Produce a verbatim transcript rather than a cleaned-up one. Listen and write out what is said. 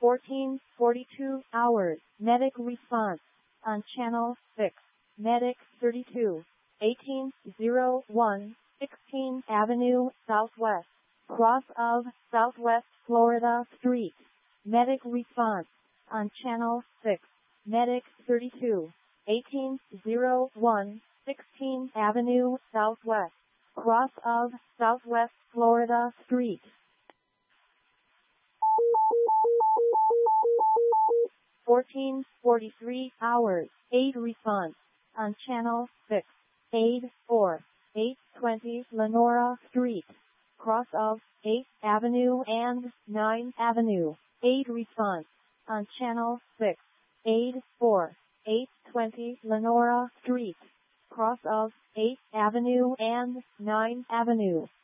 fourteen forty-two hours. Medic response on channel six. Medic thirty-two, eighteen oh one, sixteenth Avenue Southwest, cross of Southwest Florida Street. Medic response on channel six. Medic thirty-two, eighteen oh one, sixteenth Avenue Southwest, cross of Southwest Florida Street. fourteen forty-three hours. Aid response on channel six. Aid for eight twenty Lenora Street, cross of eighth Avenue and ninth Avenue. Aid response on channel six. Aid for eight twenty Lenora Street, cross of eighth Avenue and ninth Avenue.